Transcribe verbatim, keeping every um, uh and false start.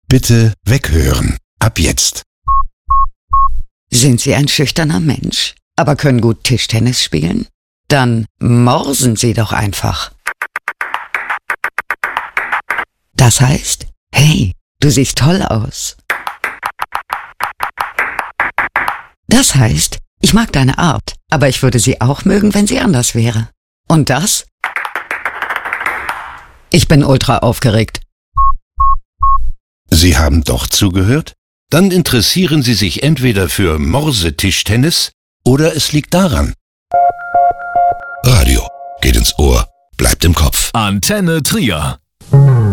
Bitte weghören. Ab jetzt. Sind Sie ein schüchterner Mensch, aber können gut Tischtennis spielen? Dann morsen Sie doch einfach. Das heißt, hey, du siehst toll aus. Das heißt, ich mag deine Art, aber ich würde sie auch mögen, wenn sie anders wäre. Und das? Ich bin ultra aufgeregt. Sie haben doch zugehört? Dann interessieren Sie sich entweder für Morsetischtennis oder es liegt daran. Radio geht ins Ohr, bleibt im Kopf. Antenne Trier.